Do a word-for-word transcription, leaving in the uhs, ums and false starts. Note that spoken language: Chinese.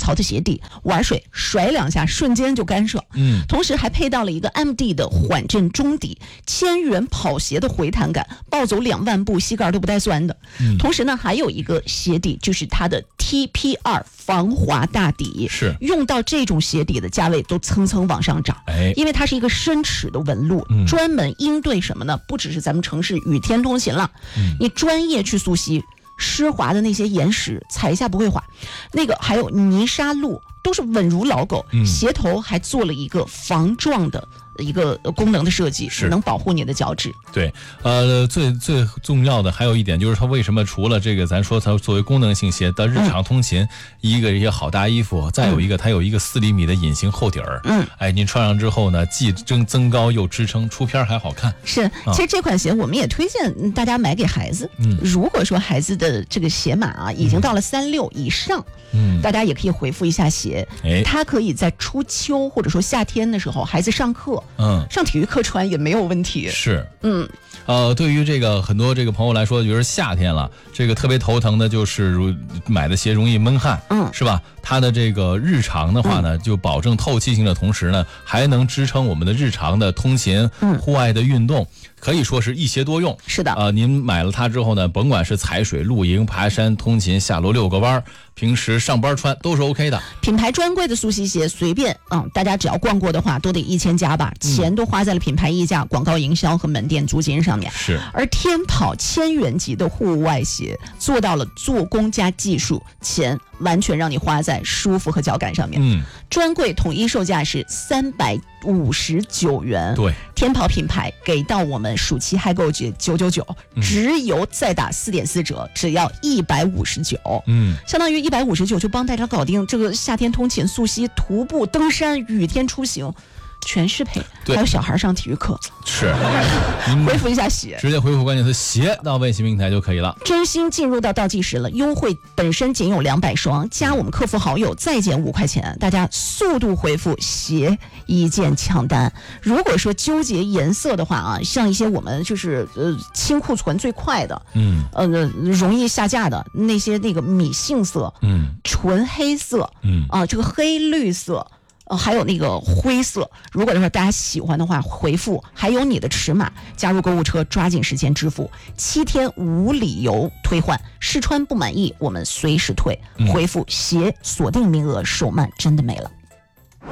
槽的鞋底，玩水甩两下瞬间就干涉。 嗯， 同时还配到了一个 M D 的缓震中底，千元跑鞋的回弹感，暴走两万步膝盖都不带酸的。 嗯， 同时呢，还有一个鞋底就是它的 T P 二 防滑大底， 是用到这种鞋底的价位都蹭蹭往上涨。 哎， 因为它是一个深齿的纹路， 嗯、 专门应对什么呢？不只是咱们城市雨天通勤了，嗯、你专业去溯溪。湿滑的那些岩石踩一下不会滑，那个还有泥沙路都是稳如老狗。嗯、鞋头还做了一个防撞的一个功能的设计， 是能保护你的脚趾。 对，呃，最最重要的还有一点就是它为什么除了这个，咱说它作为功能性鞋的日常通勤，嗯、一个一些好搭衣服，再有一个它有一个四厘米的隐形厚底儿。嗯，哎，您穿上之后呢，既增增高又支撑，出片还好看。 是，其实这款鞋我们也推荐大家买给孩子。嗯，如果说孩子的这个鞋码啊已经到了三六以上，嗯，大家也可以回复一下鞋。哎，它可以在初秋或者说夏天的时候，孩子上课。嗯，上体育课穿也没有问题。 是，嗯，呃，对于这个很多这个朋友来说，比如夏天了，这个特别头疼的就是如买的鞋容易闷汗，嗯，是吧？它的这个日常的话呢，嗯、就保证透气性的同时呢，还能支撑我们的日常的通勤、嗯、户外的运动。可以说是一鞋多用。 是的， 呃，您买了它之后呢，甭管是踩水、露营、爬山、通勤、下楼遛个弯，平时上班穿都是 OK 的。 品牌专柜的溯溪鞋，随便嗯，大家只要逛过的话，都得一千加吧，钱都花在了品牌溢价、广告营销和门店租金上面。 是。 而天跑千元级的户外鞋，做到了做工加技术，钱完全让你花在舒服和脚感上面。嗯，专柜统一售价是三百五十九元。 对， 天跑品牌给到我们暑期嗨购节九九九，直邮再打四点四折，只要一百五十九。嗯，相当于一百五十九就帮大家搞定这个夏天通勤、溯溪、徒步、登山、雨天出行。全适配，还有小孩上体育课， 是回复一下鞋， 直接回复关键词鞋到微信平台就可以了。 真心进入到倒计时了，优惠本身仅有两百双，加我们客服好友再减五块钱，大家速度回复鞋一键抢单。如果说纠结颜色的话啊，像一些我们就是呃清库存最快的，嗯，呃容易下架的那些那个米杏色，嗯，纯黑色，嗯啊，这个黑绿色。呃，还有那个灰色，如果说大家喜欢的话，回复还有你的尺码，加入购物车，抓紧时间支付，七天无理由退换，试穿不满意我们随时退。回复鞋锁定名额，手慢真的没了。